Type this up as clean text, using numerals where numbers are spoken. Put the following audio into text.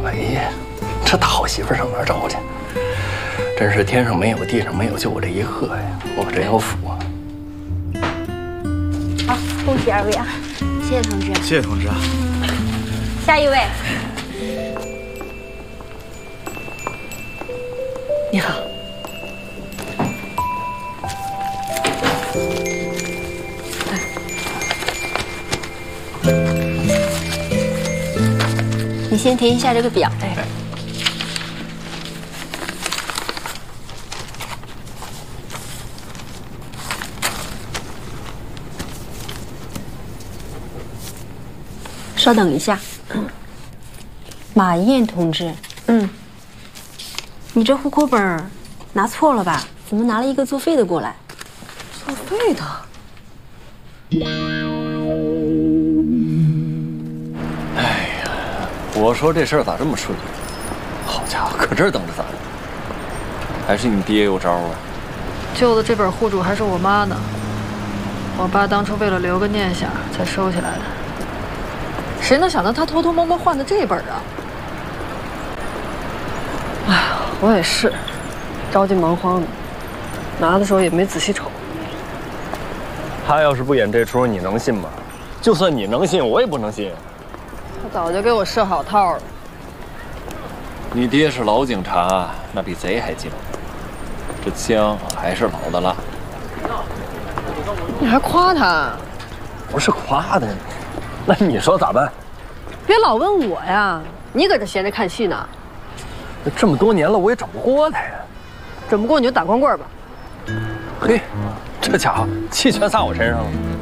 哎呀，这大好媳妇上哪儿找去？真是天上没有地上没有，就我这一个呀！我可真有福啊！ 好，恭喜二位啊！谢谢同志， 谢谢同志啊！ 下一位， 你好。 你先填一下这个表。 哎。 稍等一下，马燕同志，你这户口本拿错了吧？怎么拿了一个作废的过来？ 作废的？ 哎呀，我说这事儿咋这么顺利？好家伙，可这儿等着咱呢。还是你爹有招啊？ 旧的这本户主还是我妈呢，我爸当初为了留个念想才收起来的。谁能想到他偷偷摸摸换的这本啊？哎呀，我也是，着急忙慌的，拿的时候也没仔细瞅。 他要是不演这出，你能信吗？就算你能信，我也不能信。 他早就给我设好套了。 你爹是老警察，那比贼还精。这枪还是老的辣。 你还夸他？ 不是夸的，那你说咋办？ 别老问我呀，你搁这闲着看戏呢。 这么多年了，我也整不过他呀。 整不过你就打光棍吧。 嘿，这家伙气全撒我身上了。